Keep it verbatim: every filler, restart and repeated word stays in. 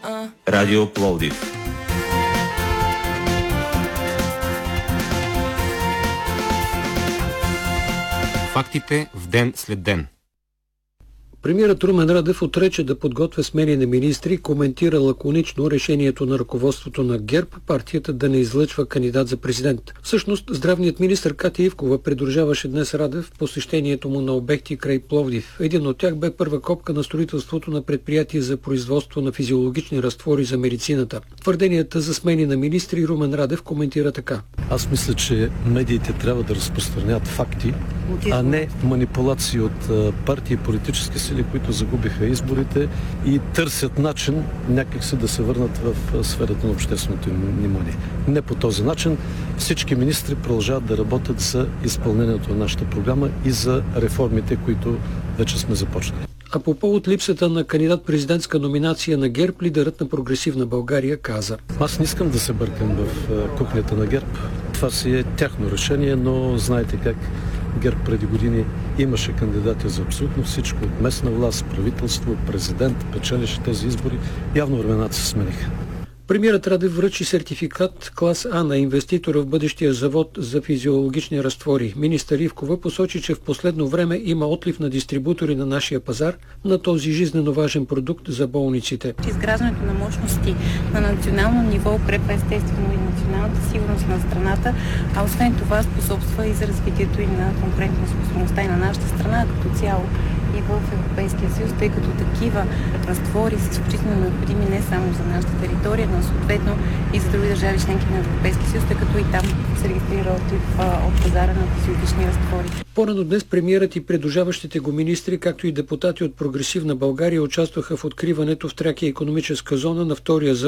Радио Пловдив. Фактите в ден след ден. Премиерът Румен Радев отрече да подготвя смени на министри, коментира лаконично решението на ръководството на ГЕРБ партията да не излъчва кандидат за президент. Всъщност, здравният министър Катя Ивкова придружаваше днес Радев в посещението му на обекти край Пловдив. Един от тях бе първа копка на строителството на предприятие за производство на физиологични разтвори за медицината. Твърденията за смени на министри Румен Радев коментира така. Аз мисля, че медиите трябва да разпространяват факти, а не манипулации от партии и политически сили, които загубиха изборите и търсят начин някакси да се върнат в сферата на общественото им внимание. Не по този начин. Всички министри продължават да работят за изпълнението на нашата програма и за реформите, които вече сме започнали. А по повод липсата на кандидат-президентска номинация на ГЕРБ, лидерът на Прогресивна България каза: Аз не искам да се бъркам в кухнята на ГЕРБ. Това си е тяхно решение, но знаете как ГЕРБ преди години имаше кандидати за абсолютно всичко, от местна власт, правителство, президент, печелише тези избори. Явно времената се смениха. Премиерът Радев връчи сертификат клас А на инвеститора в бъдещия завод за физиологични разтвори. Министър Ивкова посочи, че в последно време има отлив на дистрибутори на нашия пазар на този жизнено важен продукт за болниците. Изграждането на мощности на национално ниво укрепва естествено и националната сигурност на страната, а освен това способства и за развитието и на конкурентоспособността и на нашата страна като цяло и в Европейския съюз, тъй като такива разтвори са изключително необходими не само за нашата територия, но съответно и за други държави членки на Европейския съюз, тъй като и там се регистрира отлив от пазара на физиологични разтвори. По-рано днес премиерът и придружаващите го министри, както и депутати от Прогресивна България участваха в откриването в Тракия икономическа зона на втория завод